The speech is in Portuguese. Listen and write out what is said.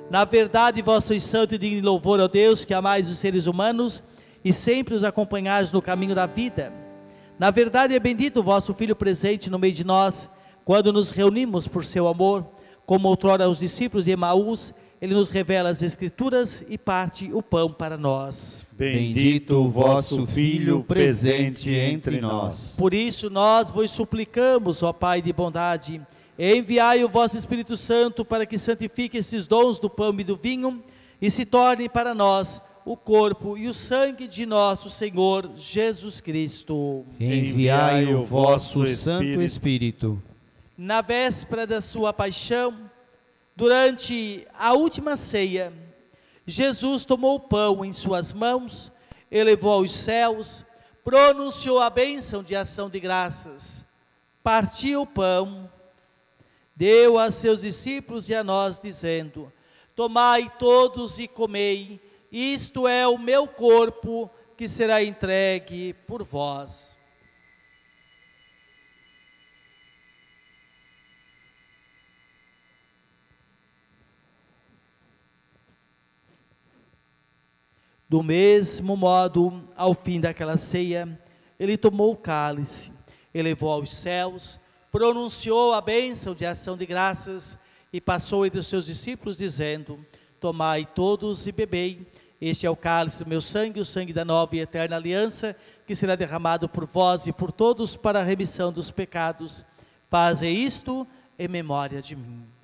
Na verdade, vós sois santo e digno de louvor ao Deus, que amais os seres humanos e sempre os acompanhais no caminho da vida. Na verdade, é bendito o vosso Filho presente no meio de nós, quando nos reunimos por seu amor, como outrora os discípulos de Emaús, ele nos revela as Escrituras e parte o pão para nós. Bendito o vosso Filho presente entre nós. Por isso nós vos suplicamos, ó Pai de bondade, enviai o vosso Espírito Santo para que santifique esses dons do pão e do vinho e se torne para nós o corpo e o sangue de nosso Senhor Jesus Cristo. Enviai o vosso Santo Espírito. Na véspera da sua paixão, durante a última ceia, Jesus tomou o pão em suas mãos, elevou aos céus, pronunciou a bênção de ação de graças, partiu o pão, deu a seus discípulos e a nós, dizendo: tomai todos e comei, isto é o meu corpo que será entregue por vós. Do mesmo modo, ao fim daquela ceia, ele tomou o cálice, elevou aos céus, pronunciou a bênção de ação de graças e passou entre os seus discípulos, dizendo: tomai todos e bebei, este é o cálice do meu sangue, o sangue da nova e eterna aliança, que será derramado por vós e por todos para a remissão dos pecados. Fazei isto em memória de mim.